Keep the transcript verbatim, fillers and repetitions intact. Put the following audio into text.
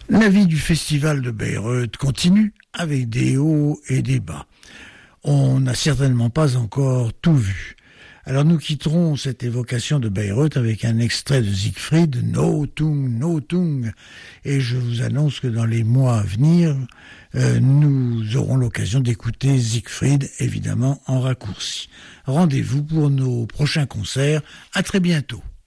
La vie du festival de Bayreuth continue avec des hauts et des bas. On n'a certainement pas encore tout vu. Alors nous quitterons cette évocation de Bayreuth avec un extrait de Siegfried, No Tung, No Tung. Et je vous annonce que dans les mois à venir, euh, nous aurons l'occasion d'écouter Siegfried, évidemment en raccourci. Rendez-vous pour nos prochains concerts. À très bientôt.